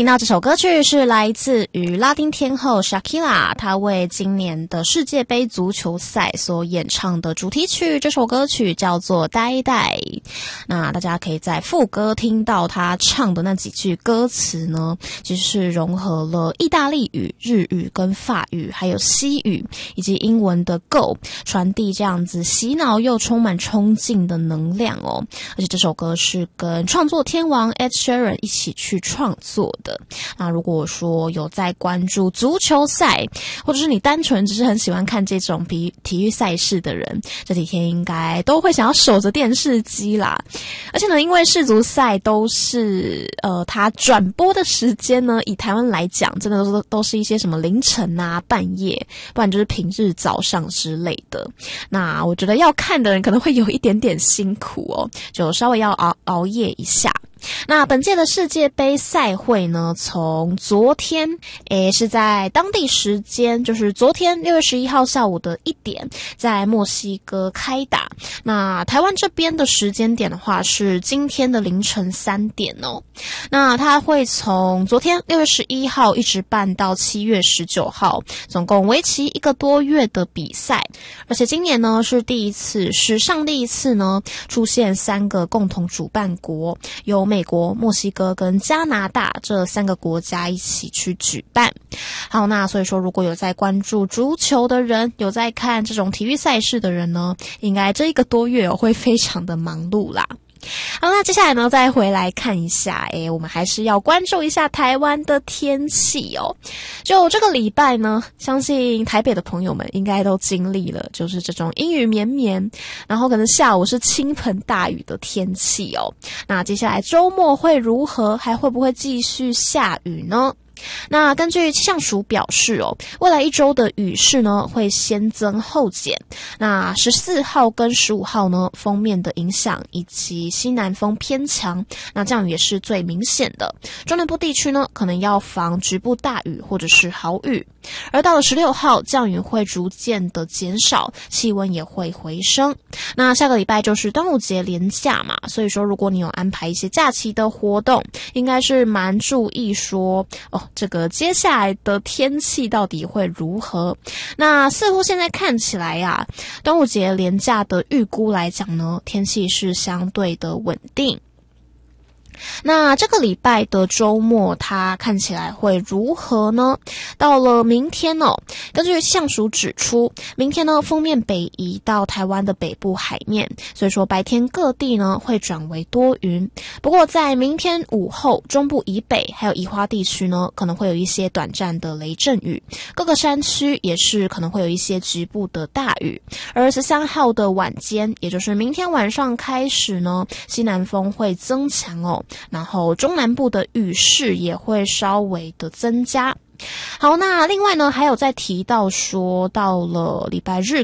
听到这首歌曲是来自于拉丁天后 Shakira， 她为今年的世界杯足球赛所演唱的主题曲，这首歌曲叫做《呆呆》。那大家可以在副歌听到她唱的那几句歌词呢，其实是融合了意大利语、日语跟法语，还有西语以及英文的 Go， 传递这样子洗脑又充满冲劲的能量哦。而且这首歌是跟创作天王 Ed Sheeran 一起去创作的。那如果说有在关注足球赛，或者是你单纯只是很喜欢看这种体育赛事的人，这几天应该都会想要守着电视机啦。而且呢，因为世足赛都是它转播的时间呢，以台湾来讲，真的都是一些什么凌晨啊、半夜，不然就是平日早上之类的。那我觉得要看的人可能会有一点点辛苦哦，就稍微要熬夜一下。那本届的世界杯赛会呢，从昨天是在当地时间，就是昨天6月11号下午的1点，在墨西哥开打。那台湾这边的时间点的话，是今天的凌晨3点哦。那它会从昨天6月11号一直办到7月19号，总共为期1个多月的比赛。而且今年呢，是史上第一次呢，出现3个共同主办国，由美国、墨西哥跟加拿大这3个国家一起去举办。好，那所以说如果有在关注足球的人，有在看这种体育赛事的人呢，应该这1个多月会非常的忙碌啦。好，那接下来呢，再回来看一下，我们还是要关注一下台湾的天气哦。就这个礼拜呢，相信台北的朋友们应该都经历了，就是这种阴雨绵绵，然后可能下午是倾盆大雨的天气哦。那接下来周末会如何？还会不会继续下雨呢？那根据气象署表示哦，未来1周的雨势呢会先增后减。那14号跟15号呢，锋面的影响以及西南风偏强，那降雨也是最明显的。中南部地区呢，可能要防局部大雨或者是豪雨。而到了16号，降雨会逐渐的减少，气温也会回升。那下个礼拜就是端午节连假嘛，所以说如果你有安排一些假期的活动，应该是蛮注意说这个接下来的天气到底会如何。那似乎现在看起来啊，端午节连假的预估来讲呢，天气是相对的稳定。那这个礼拜的周末它看起来会如何呢？到了明天根据气象署指出，明天呢锋面北移到台湾的北部海面，所以说白天各地呢会转为多云。不过在明天午后，中部以北还有宜花地区呢，可能会有一些短暂的雷阵雨，各个山区也是可能会有一些局部的大雨。而13号的晚间，也就是明天晚上开始呢，西南风会增强然后中南部的雨势也会稍微的增加。好，那另外呢，还有在提到说，到了礼拜日